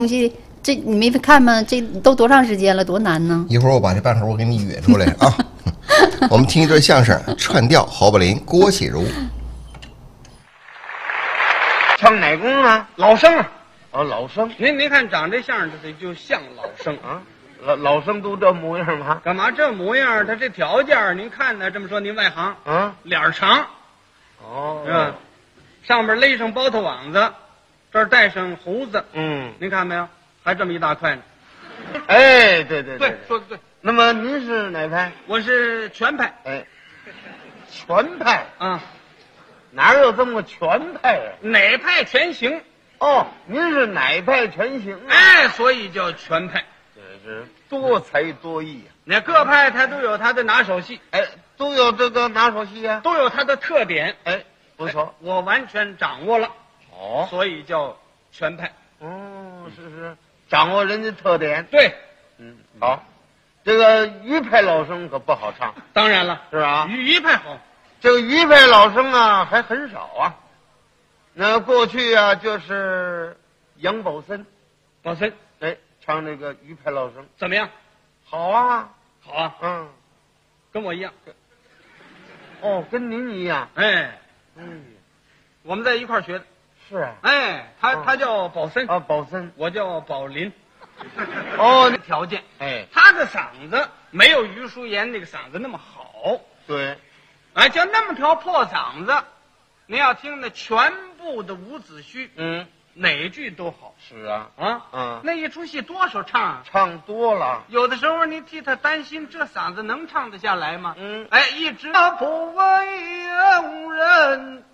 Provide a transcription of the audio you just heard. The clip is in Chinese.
东西，这你没看吗？这都多长时间了，多难呢？ 一会儿我把这半盒我给你哕出来啊。我们听一段相声《串调》，侯宝林、郭启儒。 唱哪工啊？ 老生啊， 哦，老生您看长这相这就像老生啊，老生都这模样吗？ 干嘛这模样？他这条件您看呢？这么说您外行啊， 脸儿长， 哦， 是吧？上边勒上包头网子，这儿带上胡子， 嗯， 您看没有？还这么一大块呢。 哎，对， 说的对。 那么您是哪派？ 我是全派哎，全派啊， 哪有这么个全派啊？ 哪派全行。 哦，您是哪派全行啊？ 哎，所以叫全派。 这是多才多艺啊！ 那各派他都有他的拿手戏， 哎，都有这个拿手戏啊！ 都有他的特点。 哎，不错， 我完全掌握了， 哦， 所以叫全派。 哦，是，掌握人家特点。 对， 好，这个余派老生可不好唱， 当然了， 是吧？ 余派好。 这个余派老生啊，还很少啊。那过去啊，就是杨宝森， 宝森哎，唱那个余派老生怎么样？ 好啊， 好啊， 嗯， 跟我一样。 哦，跟您一样， 哎，我们在一块儿学的。 是啊， 哎，他叫宝森啊，宝森， 我叫宝林。 哦， 那条件， 哎， 他的嗓子没有于淑妍那个嗓子那么好。 对， 哎，就那么条破嗓子，您要听那全部的伍子胥，哪句都好。 是啊， 啊，那一出戏多少唱啊？ 唱多了， 有的时候你替他担心，这嗓子能唱得下来吗？ 嗯， 哎，一直不为人。